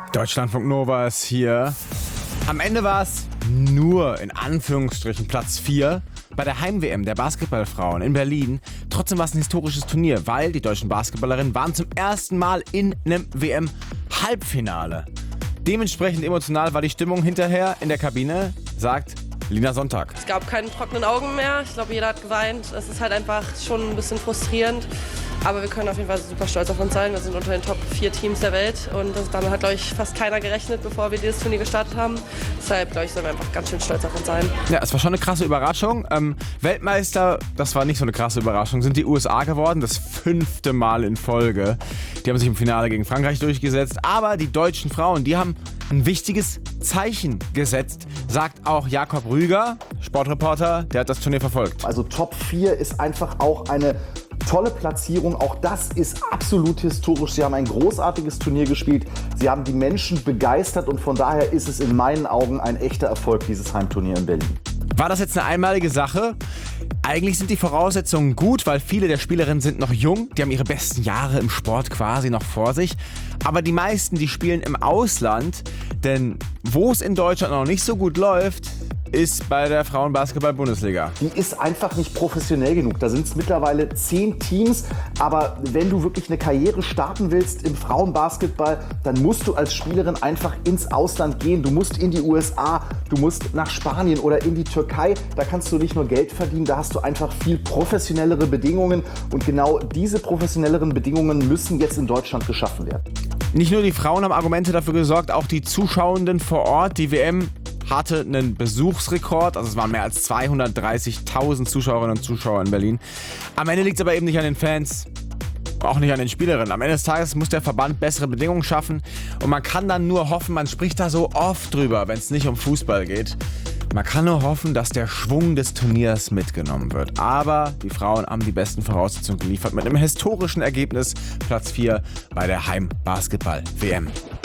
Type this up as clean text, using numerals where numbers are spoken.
Deutschlandfunk Nova ist hier. Am Ende war es nur in Anführungsstrichen Platz 4 bei der Heim-WM der Basketballfrauen in Berlin. Trotzdem war es ein historisches Turnier, weil die deutschen Basketballerinnen waren zum ersten Mal in einem WM-Halbfinale. Dementsprechend emotional war die Stimmung hinterher in der Kabine, sagt Lina Sonntag. Es gab keine trockenen Augen mehr. Ich glaube, jeder hat geweint. Es ist halt einfach schon ein bisschen frustrierend. Aber wir können auf jeden Fall super stolz auf uns sein. Wir sind unter den Top 4 Teams der Welt. Und damit hat, glaube ich, fast keiner gerechnet, bevor wir dieses Turnier gestartet haben. Deshalb, glaube ich, sollen wir einfach ganz schön stolz auf uns sein. Ja, es war schon eine krasse Überraschung. Weltmeister, das war nicht so eine krasse Überraschung, sind die USA geworden. Das 5. Mal in Folge. Die haben sich im Finale gegen Frankreich durchgesetzt. Aber die deutschen Frauen, die haben ein wichtiges Zeichen gesetzt, sagt auch Jakob Rüger, Sportreporter, der hat das Turnier verfolgt. Also Top 4 ist einfach auch eine tolle Platzierung. Auch das ist absolut historisch. Sie haben ein großartiges Turnier gespielt. Sie haben die Menschen begeistert und von daher ist es in meinen Augen ein echter Erfolg, dieses Heimturnier in Berlin. War das jetzt eine einmalige Sache? Eigentlich sind die Voraussetzungen gut, weil viele der Spielerinnen sind noch jung. Die haben ihre besten Jahre im Sport quasi noch vor sich. Aber die meisten, die spielen im Ausland. Denn wo es in Deutschland noch nicht so gut läuft, ist bei der Frauenbasketball-Bundesliga. Die ist einfach nicht professionell genug. Da sind es mittlerweile 10 Teams. Aber wenn du wirklich eine Karriere starten willst im Frauenbasketball, dann musst du als Spielerin einfach ins Ausland gehen. Du musst in die USA, du musst nach Spanien oder in die Türkei. Da kannst du nicht nur Geld verdienen, da hast du einfach viel professionellere Bedingungen. Und genau diese professionelleren Bedingungen müssen jetzt in Deutschland geschaffen werden. Nicht nur die Frauen haben Argumente dafür gesorgt, auch die Zuschauenden vor Ort. Die WM hatte einen Besuchsrekord, also es waren mehr als 230.000 Zuschauerinnen und Zuschauer in Berlin. Am Ende liegt es aber eben nicht an den Fans, auch nicht an den Spielerinnen. Am Ende des Tages muss der Verband bessere Bedingungen schaffen und man kann dann nur hoffen, man spricht da so oft drüber, wenn es nicht um Fußball geht. Man kann nur hoffen, dass der Schwung des Turniers mitgenommen wird. Aber die Frauen haben die besten Voraussetzungen geliefert mit einem historischen Ergebnis, Platz 4 bei der Heim-Basketball-WM.